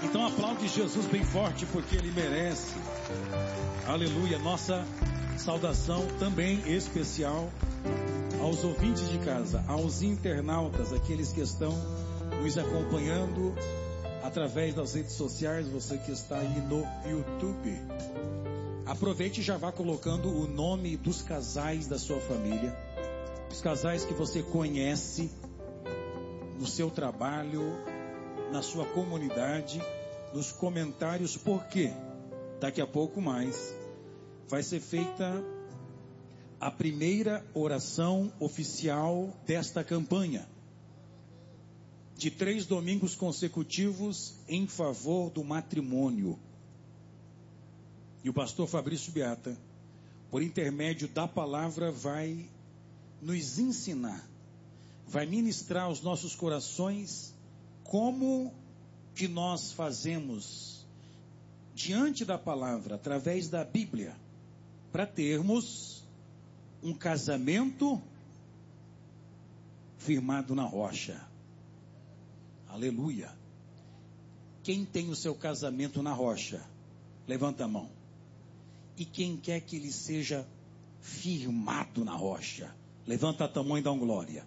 Então aplaude Jesus bem forte, porque Ele merece. Aleluia. Nossa saudação também especial aos ouvintes de casa, aos internautas, aqueles que estão nos acompanhando através das redes sociais, você que está aí no YouTube. Aproveite e já vá colocando o nome dos casais da sua família, os casais que você conhece no seu trabalho, na sua comunidade, nos comentários, porque daqui a pouco mais vai ser feita a primeira oração oficial desta campanha, de 3 domingos consecutivos em favor do matrimônio. E o pastor Fabrício Beata, por intermédio da palavra, vai nos ensinar, vai ministrar aos nossos corações como que nós fazemos diante da palavra, através da Bíblia, para termos um casamento firmado na rocha. Aleluia. Quem tem o seu casamento na rocha? Levanta a mão. E quem quer que ele seja firmado na rocha? Levanta a tua mão e dá um glória.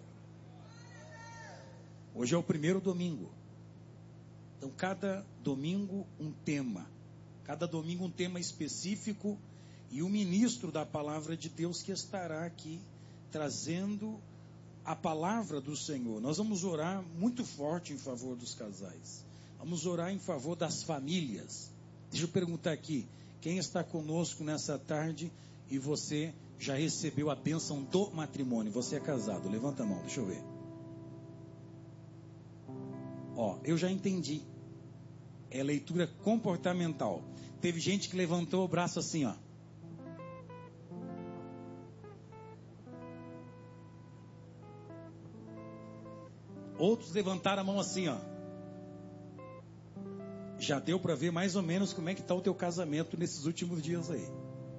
Hoje é o primeiro domingo. Então cada domingo um tema. Cada domingo um tema específico. E o ministro da palavra de Deus que estará aqui trazendo a palavra do Senhor. Nós vamos orar muito forte em favor dos casais. Vamos orar em favor das famílias. Deixa eu perguntar aqui, quem está conosco nessa tarde e você já recebeu a bênção do matrimônio? Você é casado, levanta a mão, deixa eu ver. Ó, eu já entendi. É leitura comportamental. Teve gente que levantou o braço assim, ó. Outros levantaram a mão assim, ó. Já deu para ver mais ou menos como é que está o teu casamento nesses últimos dias aí.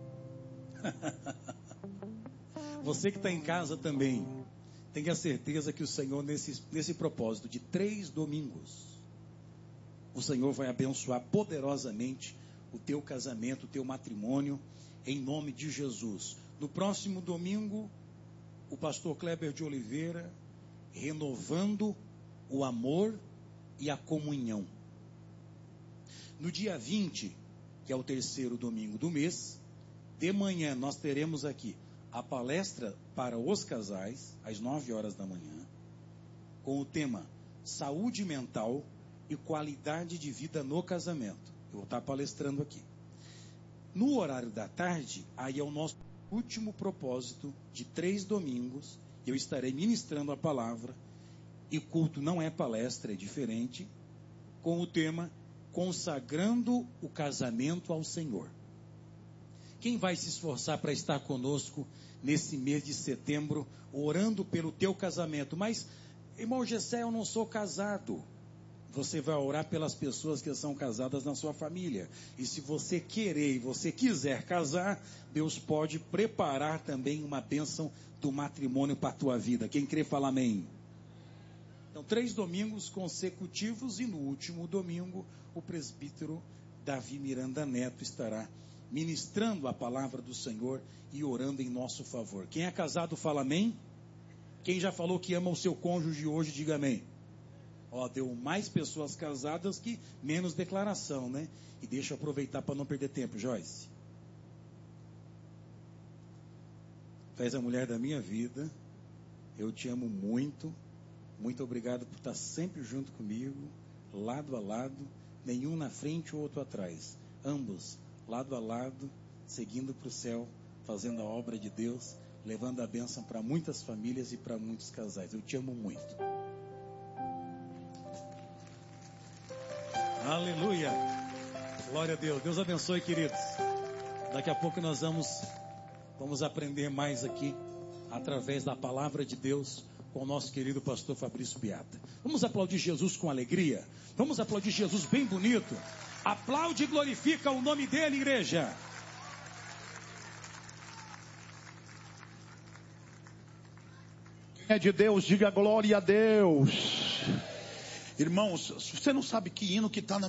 Você que está em casa também, tenha certeza que o Senhor, nesse propósito de 3 domingos, o Senhor vai abençoar poderosamente o teu casamento, o teu matrimônio, em nome de Jesus. No próximo domingo, o pastor Kleber de Oliveira, renovando o amor e a comunhão. No dia 20, que é o 3º domingo do mês, de manhã nós teremos aqui a palestra para os casais, às 9 horas da manhã, com o tema Saúde Mental e Qualidade de Vida no Casamento. Eu vou estar palestrando aqui. No horário da tarde, aí é o nosso último propósito de 3 domingos, eu estarei ministrando a palavra, e culto não é palestra, é diferente, com o tema Consagrando o Casamento ao Senhor. Quem vai se esforçar para estar conosco nesse mês de setembro, orando pelo teu casamento? Mas, irmão Gessé, eu não sou casado. Você vai orar pelas pessoas que são casadas na sua família. E se você querer e você quiser casar, Deus pode preparar também uma bênção do matrimônio para a tua vida. Quem crê, fala amém. Então, 3 domingos consecutivos e no último domingo, o presbítero Davi Miranda Neto estará ministrando a palavra do Senhor e orando em nosso favor. Quem é casado, fala amém. Quem já falou que ama o seu cônjuge hoje, diga amém. Ó, deu mais pessoas casadas que menos declaração, né? E deixa eu aproveitar para não perder tempo, Joyce. Tu és a mulher da minha vida. Eu te amo muito. Muito obrigado por estar sempre junto comigo, lado a lado, nenhum na frente ou outro atrás. Ambos, lado a lado, seguindo para o céu, fazendo a obra de Deus, levando a bênção para muitas famílias e para muitos casais. Eu te amo muito. Aleluia. Glória a Deus. Deus abençoe, queridos. Daqui a pouco nós vamos aprender mais aqui, através da palavra de Deus, com o nosso querido pastor Fabrício Beata. Vamos aplaudir Jesus com alegria. Vamos aplaudir Jesus bem bonito. Aplaude e glorifica o nome dele, igreja. Quem é de Deus, diga glória a Deus. Irmãos, você não sabe que hino que está na